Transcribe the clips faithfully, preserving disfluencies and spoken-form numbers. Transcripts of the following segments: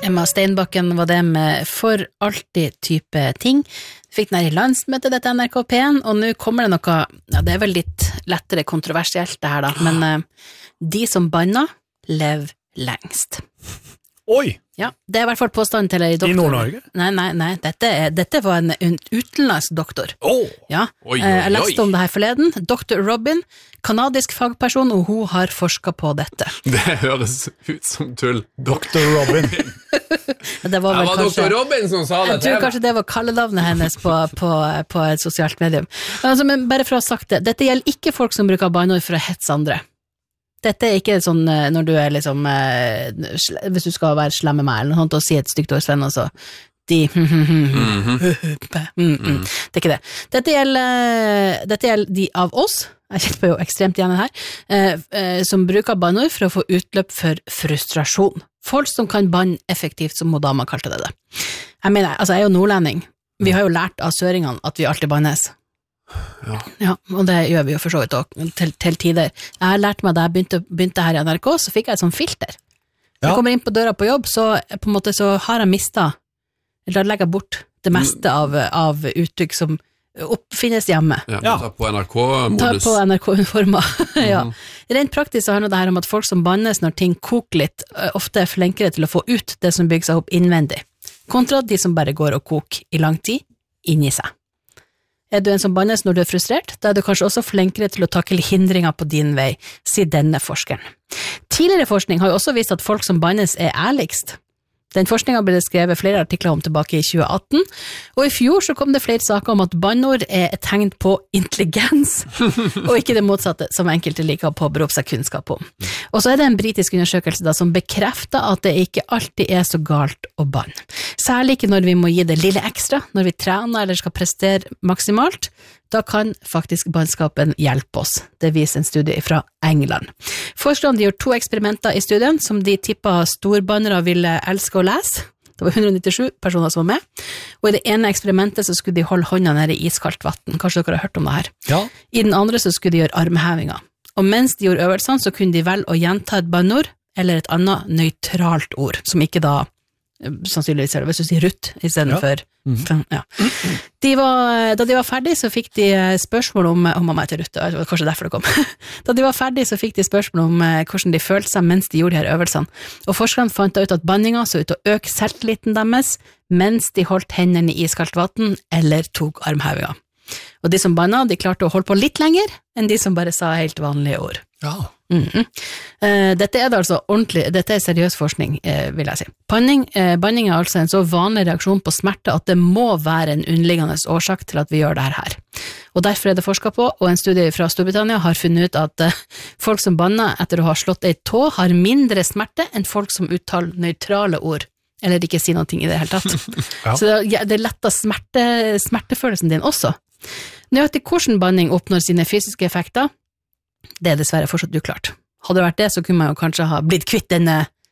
Emma Steinbakken var det med For alltid type ting. Fikk den her i landsmøtet, dette N R K P en, og nå kommer det noe, ja, det er vel litt lettere kontroversielt det her da, men uh, de som banner, lever lengst. Oi! Ja, det er i hvert fall påstanden til en doktor. I Nord-Norge? Nei, nei, nei, dette, er, dette var en, en utenlandsk doktor. Oh. Ja, Oi, oi, jeg leste oi. om det her forleden. doktor Robin, kanadisk fagperson, og hun har forsket på dette. Det høres ut som tull. doktor Robin. Det var vel Det var kanskje... doktor Robin som sa det Jeg tror kanskje det var kallenavnet hennes på, på, på et sosialt medium. Altså, men bare for å ha sagt det, dette gjelder ikke folk som bruker banneord for å hetse andre. Dette er ikke sånn når du er liksom, hvis du skal være slemme med meg, eller noe sånt, og si et stygt ord, Sven, og så de mm-hmm. Mm-mm. Det er ikke det. Dette gjelder, dette gjelder de av oss, jeg kjenner jo ekstremt igjen her, eh, som bruker banneord for å få utløp for frustrasjon. Folk som kan banne effektivt, som Modama kalte det det. Jeg mener, altså jeg er jo nordlending. Vi har jo lært av søringene at vi alltid bannes. Ja. Ja, og det gjør vi jo for så vidt også, til, til tider. Jeg har lært meg da jeg begynte, begynte her i N R K, så fikk jeg et sånt filter. Når Ja. jeg kommer inn på døra på jobb, så på en måte så har jeg mistet, eller da legger jeg bort det meste av, av uttrykk som oppfinnes hjemme. Ja, Ja. ta på N R Ta K-modus. på N R K-uniformer. Ja. Rent praktisk så handler det her om at folk som bannes når ting koker litt, ofte er flinkere til å få ut det som bygger seg opp innvendig, kontra de som bare går og koker i lang tid, inni seg. Er du en som bannes når du er frustrert, da er du kanskje også flinkere til å takle hindringer på din vei, sier denne forskeren. Tidligere forskning har jo også vist at folk som bannes er ærligst. Den forskningen ble det skrevet flere artikler om tilbake i tjue atten, og i fjor så kom det flere saker om at banneord er et tegn på intelligens, og ikke det motsatte som enkelte liker å påberope seg kunnskap om. Og så er det en britisk undersøkelse da, som bekrefter at det ikke alltid er så galt å banne. Særlig ikke når vi må gi det lille ekstra, når vi trener eller skal prestere maksimalt. Da kan faktisk bannskapen hjelpe oss. Det viser en studie fra England. Forskerne gjorde to eksperimenter i studien som de tippet storbannere ville elske å lese. Det var hundre nittisju personer som var med. Og i det ene eksperimentet så skulle de holde hånda nede i iskaldt vatten. Kanskje dere har hørt om det her. Ja. I den andre så skulle de gjøre armhevinger. Og mens de gjorde øvelsene så kunne de velge å gjenta et bannord eller et annet nøytralt ord, som ikke da sannsynligvis er det, hvis du sier rutt i stedet Ja. for mm. ja. De var, da de var ferdig så fikk de spørsmål om, om mamma heter Ruth, det var kanskje derfor det kom. Da de var ferdig så fikk de spørsmål om hvordan de følte seg mens de gjorde de her øvelsene. Og forskerne fant ut at banninga så ut til å øke selvtilliten deres mens de holdt hendene i iskaldt vann eller tok armhevinger. Og de som banna, de klarte å holde på litt lenger enn de som bare sa helt vanlige ord. Ja. Mm-hmm. Uh, dette er det altså ordentlig, dette er seriøs forskning, uh, vil jeg si. Banning, uh, banning er altså en så vanlig reaksjon på smerte at det må være en underliggende årsak til at vi gjør det her. Og derfor er det forsket på, og en studie fra Storbritannia har funnet ut at uh, folk som banner etter å ha slått ei tå har mindre smerte enn folk som uttaler nøytrale ord, eller ikke sier noe i det hele tatt. Ja. Så det, det letter smerte, smertefølelsen din også. Nøyaktig hvordan banning oppnår sine fysiske effekter, det er dessverre fortsatt uklart. Hadde det vært det, så kunne man jo kanskje ha blitt kvitt denne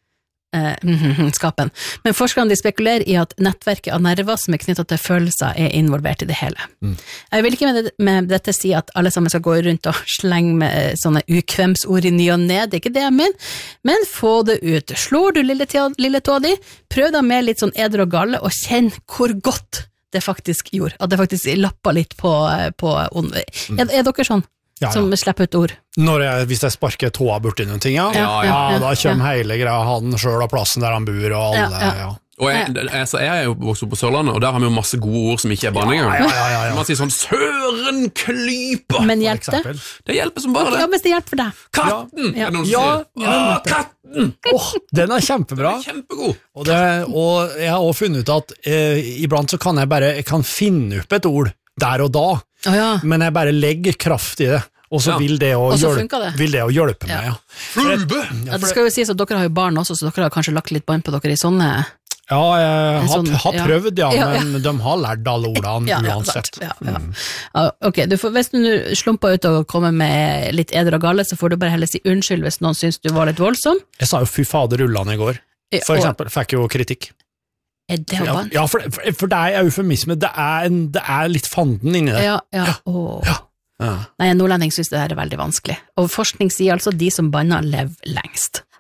eh, skapen. Men forskerne de spekulerer i at nettverket av nerver som er knyttet til følelser er involvert i det hele. Mm. Jeg vil ikke med, det, med dette si at alle sammen skal gå rundt og slenge med sånne ukvemsord i ny og ned, det er ikke det jeg mener, men få det ut. Slår du lille, tå, lille tåa di, prøv da med litt sånn eder og galle, og kjenn hvor godt det faktisk gjorde, at det faktisk lapper litt på, på ond. Mm. Er, er dere sånn? Ja, ja. Som slipper ut ord. Når jeg, hvis jeg sparker tåa borti noen ting, ja, Ja, ja, ja, ja, da kommer ja. hele greia, han selv av plassen der han bor, og alle, Ja, ja. ja. Og jeg, altså, jeg er jo vokst opp på Sørlandet, og der har vi jo masse gode ord som ikke er banninger. Ja, ja, ja, ja. Man sier sånn, søren klyper! Men hjelp det? Eksempel. Det hjelper som bare Ja, det. hvis det hjelper for deg. Katten! Ja. Er det noen Ja, som sier? Åh, katten! Åh, den er kjempebra. Kjempegod. Og, det, og jeg har også funnet ut at eh, iblant så kan jeg bare jeg kan finne opp et ord der og da, Å ja. men jeg bare legger kraft i det, og så Ja. vil, det å Og så hjelpe, funker det. vil det å hjelpe meg, Ja. ja. Flube! Ja, det skal jo sies at dere har jo barn også, så dere har kanskje lagt litt bånd på dere i sånne... Ja, jeg har, sånn, har ja. prøvd, ja, Ja, ja. men de har lært alle ordene Ja, ja, uansett. sant. Ja, ja. Ja, ok, du får, hvis du nå slumper ut og kommer med litt eder og galle, så får du bare heller si unnskyld hvis noen synes du var litt voldsom. Jeg sa jo fy fader rullene i går, for Og- eksempel, fikk jo kritikk. Er det Ja, bann? ja for, for, for det er eufemisme, det er, en, det er litt fanden inni det. Ja, ja. Åh. Ja. Ja. Nei, en nordlending synes det her er veldig vanskelig. Og forskning sier altså de som banner lever lengst.